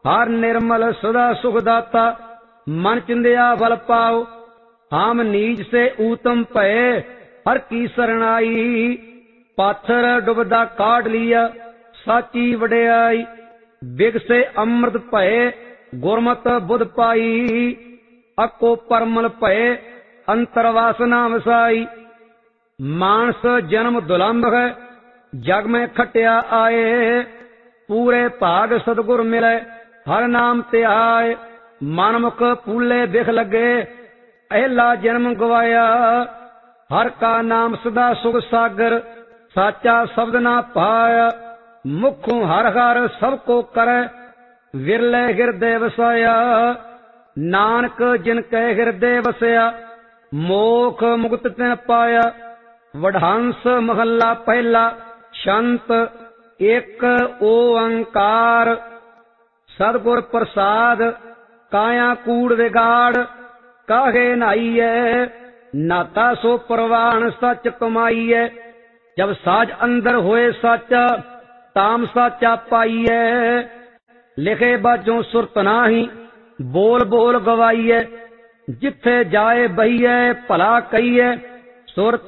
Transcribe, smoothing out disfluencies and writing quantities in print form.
हर निर्मल सदा सुख दाता, मन चिंदिया फल पाओ। हम नीच से ऊतम भये, हर की शरणाई। पाथर डुबदा काट लिया, साची वडियाई। बिग से अमृत भये, गुरमत बुध पाई। अको परमल भये, अंतर वासना वसाई। मानस जन्म दुलंभ है, जग में खटिया आए। पूरे भाग सतगुर मिले, हर नाम त्याय। मनमुख फूले बिख लगे, अहला जन्म गवाया। हर का नाम सदा सुख सागर, साचा शब्द ना पाया। मुखों हर हर सबको करे, विरले हृदय वसाया। नानक जिनके हृदय वसया, मोख मुक्त तिन पाया। वडहंस महला पहला, शंत एक ओंकार। सतगुर प्रसाद, काया कूड़ विगाड़। काहे नाईए, नाता सो परवान सच कमाईए। जब साज अंदर होए साचा, ताम साचा पाईए। लिखे बाजों सुरत नाही, बोल बोल गवाईए। जिथे जाए बहिए, भला कहिए। सुरत